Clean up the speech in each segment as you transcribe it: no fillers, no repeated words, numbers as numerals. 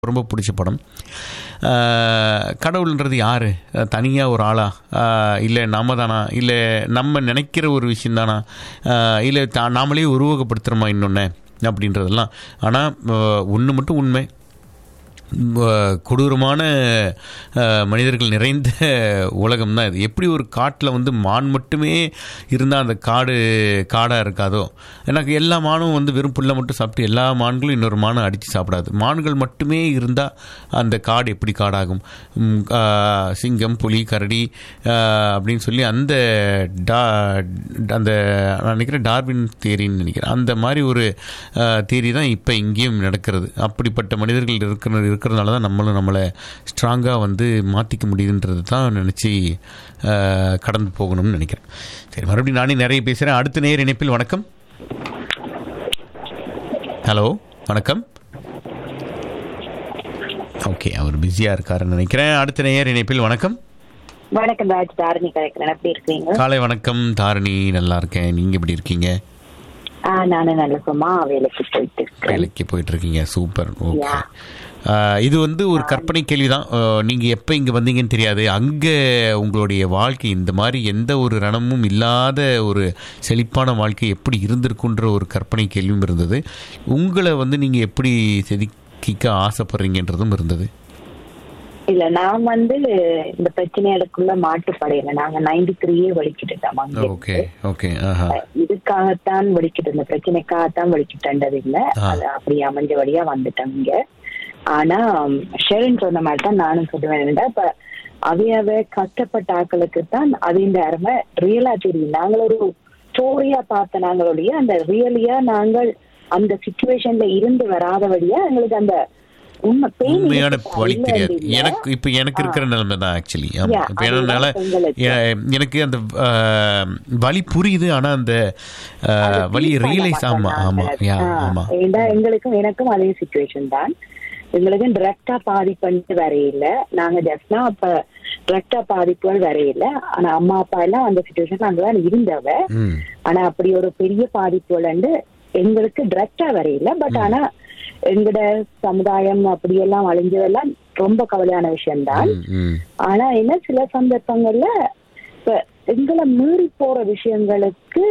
ரொம்ப பிடிச்ச படம். கடவுள்ன்றது யார்? தனியாக ஒரு ஆளா, இல்லை நம்ம தானா, இல்லை நம்ம நினைக்கிற ஒரு விஷயந்தானா, இல்லை நாமளே உருவகப்படுத்துகிறோமா இன்னொன்று அப்படின்றதெல்லாம். ஆனால் ஒன்று மட்டும் உண்மை, கொடூரமான மனிதர்கள் நிறைந்த உலகம் தான் இது. எப்படி ஒரு காட்டில் வந்து மான் மட்டுமே இருந்தால் அந்த காடாக இருக்காதோ, எனக்கு எல்லா மானும் வந்து வெறும் புல்லை மட்டும் சாப்பிட்டு எல்லா மான்களும் இன்னொரு மானை அடித்து சாப்பிடாது. மான்கள் மட்டுமே இருந்தால் அந்த காடு எப்படி காடாகும்? சிங்கம், புலி, கரடி அப்படின்னு சொல்லி அந்த நான் நினைக்கிறேன் டார்வின் தியரின்னு நினைக்கிறேன். அந்த மாதிரி ஒரு தியரி தான் இப்போ இங்கேயும் நடக்கிறது. அப்படிப்பட்ட மனிதர்கள் இருக்கிறதுனால தான் நம்மளை ஸ்ட்ராங்காக வந்து மாற்றிக்க முடியுதுன்றது தான் நினச்சி கடந்து போகணும்னு நினைக்கிறேன். சரி, மறுபடியும் நானே நிறைய பேசுகிறேன். அடுத்த நேர் இணைப்பில். வணக்கம். ஹலோ, வணக்கம். ஓகே, அவர் பிஸியாக இருக்காருன்னு நினைக்கிறேன். அடுத்த நேர் இணைப்பில். வணக்கம். வணக்கம் ராஜ், தாரணி கரெக்ட். எப்படி இருக்கீங்க? காலை வணக்கம் தாரணி, நல்லா இருக்கேன். நீங்கள் எப்படி இருக்கீங்க? நானும் நல்ல சும்மா வேலைக்கு போயிட்டு இருக்கீங்க. சூப்பர். ஓகே, இது வந்து ஒரு கற்பனை கேள்வி தான். நீங்கள் எப்போ இங்கே வந்தீங்கன்னு தெரியாது. அங்கே உங்களுடைய வாழ்க்கை இந்த மாதிரி எந்த ஒரு ரணமும் இல்லாத ஒரு செழிப்பான வாழ்க்கை எப்படி இருந்திருக்குன்ற ஒரு கற்பனை கேள்வியும் இருந்தது. உங்களை வந்து நீங்கள் எப்படி செதுக்கிக்க ஆசைப்படுறீங்கன்றதும் இருந்தது. இல்ல, நான் வந்து இந்த பிரச்சனைகளுக்குள்ள மாட்டுப்படையில நாங்க 93 வலிக்கிட்டுட்டோம். இதுக்காகத்தான் வலிக்கிட்டு, இந்த பிரச்சனைக்காகத்தான் வலிக்கிட்டது இல்ல, அது அப்படி அமைஞ்ச வழியா வந்துட்டோம் இங்க. ஆனா ஷெரின் சொன்ன மாதிரி தான் நானும் சொல்லுவேன். இப்ப அவையவ கஷ்டப்பட்ட ஆக்களுக்கு தான் அது அருமை ரியலா தெரியும். நாங்கள் ஒரு ஸ்டோரியா பார்த்த நாங்களுடைய அந்த ரியலியா நாங்கள் அந்த சிச்சுவேஷன்ல இருந்து வராதபடியா எங்களுக்கு அந்த உண்மையான வழி தெரியாது. எனக்கு இருக்கிற நிலைமை தான் ஆக்சுவலி. என்னால எனக்கு அந்த வழி புரியுது, ஆனா அந்த வழி ரியலைஸ். எங்களுக்கும் எனக்கும் அதே சிச்சுவேஷன் தான். எங்களுக்கும் டிரெக்டா பாதிப்பு வரையில, நாங்க ஜஸ்ட்னா அப்ப டிரெக்டா பாதிப்புகள் வரையில. ஆனா அம்மா அப்பா எல்லாம் அந்த சிச்சுவேஷன் அங்கதான் இருந்தவ. ஆனா அப்படி ஒரு பெரிய பாதிப்புகள் எங்களுக்கு டிரெக்டா வரையில. பட் ஆனா எங்கட சமுதாயம் அப்படியெல்லாம் அழிஞ்சதெல்லாம் ரொம்ப கவலையான விஷயம்தான். ஆனா என்ன சில சந்தர்ப்பங்கள்ல இப்ப எங்களை மீறி போற விஷயங்களுக்கு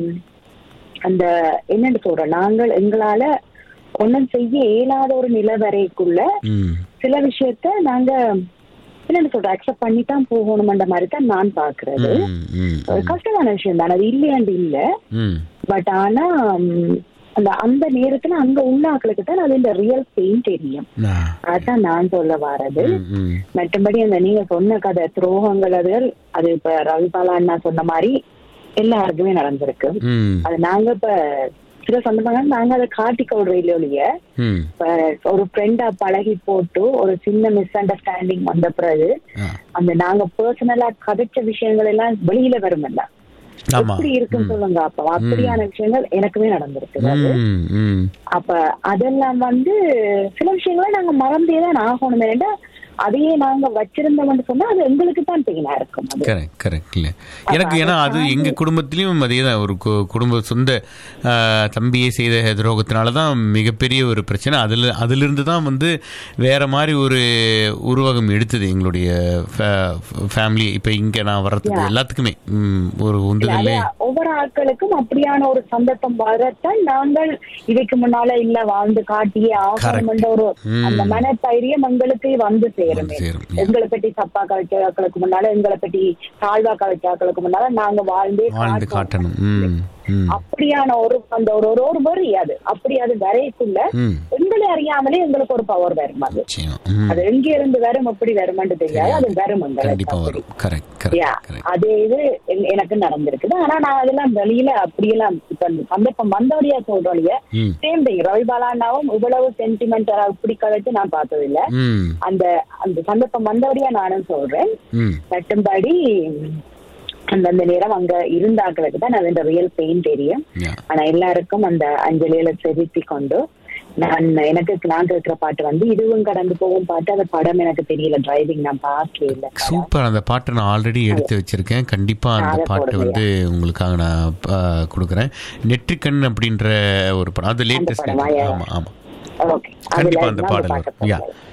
அந்த என்னன்னு சொல்ற, நாங்கள் எங்களால ஒன்னும் செய்ய இயலாத ஒரு நிலை வரைக்குள்ள சில விஷயத்த நாங்க என்னன்னு சொல்ற அக்செப்ட் பண்ணித்தான் போகணும்ன்ற மாதிரி தான் நான் பாக்குறது. கஷ்டமான விஷயம் தான், அது இல்லையாண்டு இல்ல. பட் ஆனா அந்த நேரத்துல அங்க உள்ள ஆக்களுக்கு தான் அது இந்த ரியல் பெயின் தெரியும். அதான் நான் சொல்ல வர்றது. மற்றபடி அந்த நீங்க சொன்ன கதை துரோகங்கள் அது இப்ப ரவிபாலா அண்ணா சொன்ன மாதிரி எல்லாருக்குமே நடந்திருக்கு. அது நாங்க இப்ப சில சந்தர்ப்பங்கள் நாங்க அதை காட்டிக்கொள்ற இல்லையொழிய, ஒரு ஃப்ரெண்டா பழகி போட்டு ஒரு சின்ன மிஸ் அண்டர்ஸ்டாண்டிங் வந்த பிறகு அந்த நாங்க பர்சனலா கதைச்ச விஷயங்கள் எல்லாம் வெளியில வருமல்ல, எப்படி இருக்குன்னு சொல்லுங்க. அப்ப அப்படியான விஷயங்கள் எனக்குமே நடந்திருக்கு. அப்ப அதெல்லாம் வந்து சில விஷயங்களை நாங்க மறந்தேதான் ஆகணும். ஏன்னா அதையே நாங்க வச்சிருந்தோம்னு சொன்னா அது எங்களுக்கு தான் பெயினா இருக்கும். கரெக்ட் இல்ல எனக்கு. ஏன்னா அது எங்க குடும்பத்திலயும் அதேதான். ஒரு குடும்ப சொந்த தம்பியை செய்த துரோகத்தினாலதான் மிகப்பெரிய ஒரு பிரச்சனை. அதிலிருந்து தான் வந்து வேற மாதிரி ஒரு உருவகம் எடுத்தது எங்களுடைய ஃபேமிலி. இப்ப இங்க நான் வர்றதுக்கு எல்லாத்துக்குமே ஒரு உந்துதல்ல. ஒவ்வொரு ஆட்களுக்கும் அப்படியான ஒரு சந்தர்ப்பம் வரத்தான் நாங்கள் இதுக்கு முன்னால இல்ல வாழ்ந்து காட்டியே ஆகணும் ஒரு அந்த மனதைரியம் எங்களுக்கு வந்து எங்களை பற்றி தப்பா கழிச்சாக்களுக்கு முன்னால, எங்களை பற்றி தாழ்வா கழிச்சாக்களுக்கு முன்னால நாங்க வாழ்ந்தே காட்டணும். அப்படியான ஒரு அந்த ஒரு வரி அது அப்படி அது வரைக்குள்ள எங்களை அறியாமலே எங்களுக்கு ஒரு பவர் வரும். அது எங்க இருந்து வரும், எப்படி வருமானு தெரியாது, அது வரும். அதே இது எனக்கு நடந்திருக்குது. ஆனா நான் அதெல்லாம் வெளியில அப்படியெல்லாம் இப்ப சந்தர்ப்பம் வந்தவழியா சொல்றோம். சேம் திங், ரவிபாலானாவும் இவ்வளவு சென்டிமெண்டா இப்படி கழிச்சு நான் பார்த்தது இல்ல. அந்த அந்த சந்தர்ப்பம் வந்தவழியா நானும் சொல்றேன். மற்றும்படி அந்தந்த நேரம் அங்க இருந்தாக்களுக்கு தான் அது ரியல் பெயின் தெரியும். ஆனா எல்லாருக்கும் அந்த அஞ்சலியில செலுத்தி கொண்டு நான் கேட்கிற பாட்டு வந்து இதுவும் கடந்து போகும் பாட்டு. அந்த படம் எனக்கு தெரியல, டிரைவிங் நான் பார்க்கவே இல்லை. சூப்பர். அந்த பாட்டை நான் ஆல்ரெடி எடுத்து வச்சிருக்கேன். கண்டிப்பா அந்த பாட்டு வந்து உங்களுக்காக நான் கொடுக்குறேன். நெற்றிக்கண் அப்படின்ற ஒரு படம், அது லேட்டஸ்ட். ஆமா ஆமா, ஓகே கண்டிப்பா அந்த பாடல் யா